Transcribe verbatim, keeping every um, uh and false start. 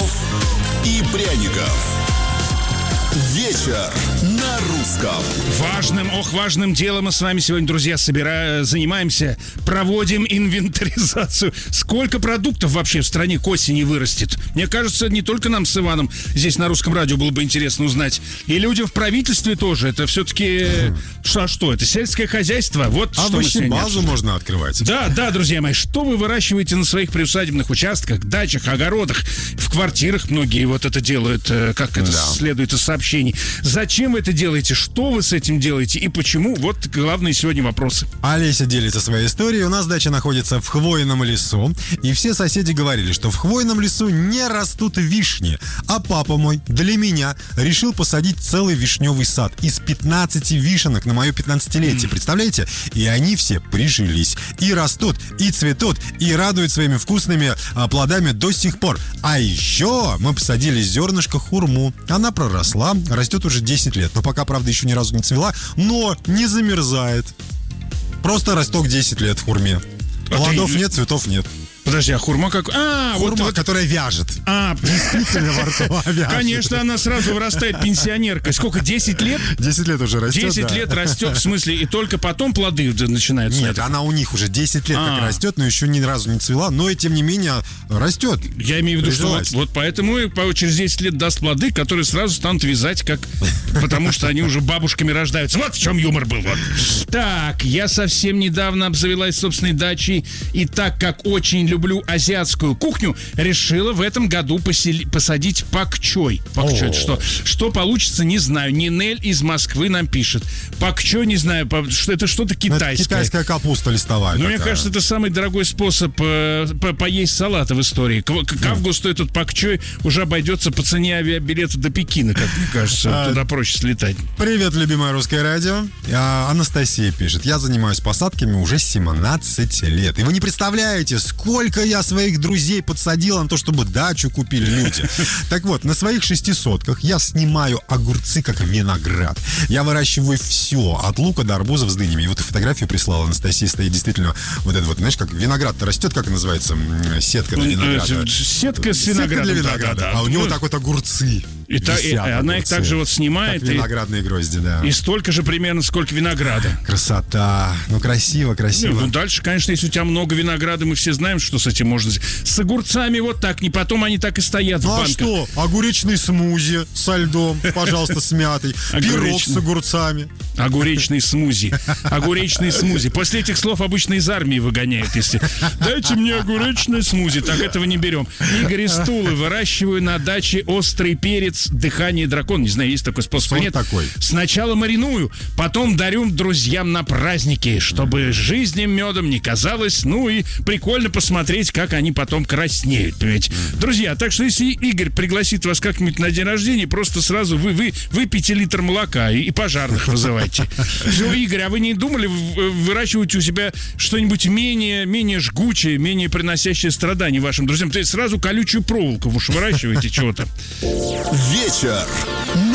цветов и пряников. Вечер на русском. Важным, ох, важным делом мы с вами сегодня, друзья, собира... занимаемся. Проводим инвентаризацию. Сколько продуктов вообще в стране к осени вырастет? Мне кажется, не только нам с Иваном здесь на Русском радио было бы интересно узнать. И людям в правительстве тоже. Это все-таки... Что, а что? Это сельское хозяйство. Вот а что мы сегодня базу обсуждаем. можно открывать. Да, да, друзья мои. Что вы выращиваете на своих приусадебных участках, дачах, огородах, в квартирах? Многие вот это делают, как это Да. следует из сообщений. Зачем вы это делаете? Что вы с этим делаете? И почему? Вот главные сегодня вопросы. Олеся делится своей историей. У нас дача находится в хвойном лесу. И все соседи говорили, что в хвойном лесу не растут вишни. А папа мой для меня решил посадить целый вишневый сад из пятнадцати вишенок на мое пятнадцатилетие. Представляете? И они все прижились. И растут, и цветут, и радуют своими вкусными а, плодами до сих пор. А еще мы посадили зернышко хурму. Она проросла, растет уже десять лет. Но пока, правда, еще ни разу не цвела, но не замерзает. Просто расток десять лет в хурме. Плодов ты- нет, цветов нет. Подожди, а хурма как? А, Хурма, вот, вот. которая вяжет. А, Не спицами во рту, а вяжет. конечно, она сразу вырастает пенсионеркой. Сколько? десять лет? десять лет уже растет, десять да. лет растет, в смысле, и только потом плоды начинаются. Нет, она у них уже десять лет А. как растет, но еще ни разу не цвела, но и тем не менее растет. Я имею в виду, что вот, Прижилась. вот поэтому и по- через десять лет даст плоды, которые сразу станут вязать, как, потому что они уже бабушками рождаются. Вот в чем юмор был. Вот. Так, я совсем недавно обзавелась собственной дачей, и так как очень люблю азиатскую кухню, решила в этом году посели- посадить пакчой. Пакчой, это что? Что получится, не знаю. Нинель из Москвы нам пишет. Пакчой, не знаю, по- что это что-то Ну, это китайское. китайская капуста листовая. Ну, мне такая. кажется, это самый дорогой способ э, по- поесть салата в истории. К, к- к августу этот пакчой уже обойдется по цене авиабилета до Пекина, как мне кажется. А, Туда проще слетать. Привет, любимое русское радио. А, Анастасия пишет. Я занимаюсь посадками уже семнадцать лет. И вы не представляете, сколько я своих друзей подсадила на то, чтобы дачу купили люди. Так вот, на своих шести сотках я снимаю огурцы, как виноград. Я выращиваю все, от лука до арбузов с дынями. И вот фотографию прислала Анастасия, стоит действительно вот это вот, знаешь, как виноград-то растет, как называется, м, сетка для винограда. Э, Сетка с Сетка виноградом. для да, винограда. да, да. А у него Ну, так вот огурцы. и та- и висят, она их огурцы. также вот снимает, Как и- виноградные грозди, да. И столько же примерно, сколько винограда. Красота. Ну, красиво, красиво. Ну, дальше, конечно, если у тебя много винограда, мы все знаем, что с этим можно сделать. С огурцами вот так, не потом они так и стоят Ну в а банках. что? Огуречный смузи со льдом, пожалуйста, с мятой. Пирог Огуречный. с огурцами. Огуречный смузи. Огуречный смузи. После этих слов обычно из армии выгоняют, если дайте мне огуречный смузи. Так этого не берем. Игорь из Тулы. Выращиваю на даче острый перец, дыхание дракона. Не знаю, есть такой способ или Сорт нет. такой. Сначала мариную, потом дарю друзьям на праздники, чтобы жизнь им медом не казалась. Ну и прикольно посмотреть, как они потом краснеют. Понимаете? Друзья, так что если Игорь пригласит вас как-нибудь на день рождения, просто сразу вы, вы выпейте литр молока и, и пожарных вызывайте. Все, Игорь, а вы не думали в- выращивать у себя что-нибудь менее, менее жгучее, менее приносящее страдания вашим друзьям? То есть сразу колючую проволоку вы уж выращиваете чего-то. Вечер